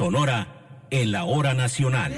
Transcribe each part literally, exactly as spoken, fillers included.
Sonora en la hora nacional.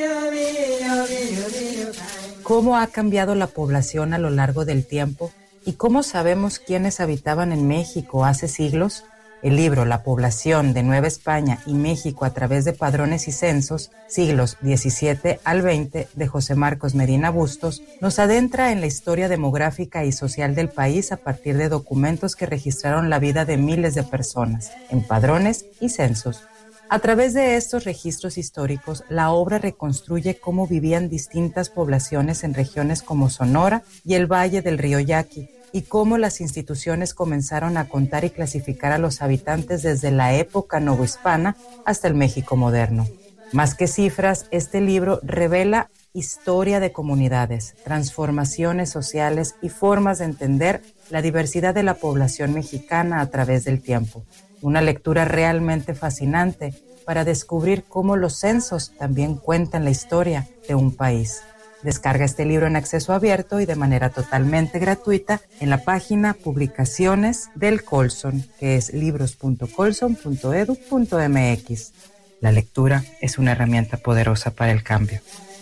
¿Cómo ha cambiado la población a lo largo del tiempo? ¿Y cómo sabemos quiénes habitaban en México hace siglos? El libro La población de Nueva España y México a través de padrones y censos, siglos diecisiete al veinte, de José Marcos Medina Bustos, nos adentra en la historia demográfica y social del país a partir de documentos que registraron la vida de miles de personas, en padrones y censos. A través de estos registros históricos, la obra reconstruye cómo vivían distintas poblaciones en regiones como Sonora y el Valle del Río Yaqui, y cómo las instituciones comenzaron a contar y clasificar a los habitantes desde la época novohispana hasta el México moderno. Más que cifras, este libro revela historia de comunidades, transformaciones sociales y formas de entender la diversidad de la población mexicana a través del tiempo. Una lectura realmente fascinante para descubrir cómo los censos también cuentan la historia de un país. Descarga este libro en acceso abierto y de manera totalmente gratuita en la página Publicaciones del Colson, que es libros punto colson punto edu punto mx. La lectura es una herramienta poderosa para el cambio.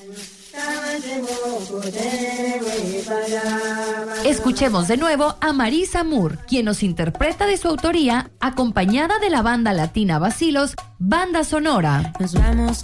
Escuchemos de nuevo a Marisa Moore, quien nos interpreta de su autoría, acompañada de la banda latina Bacilos, Banda Sonora. Nos vamos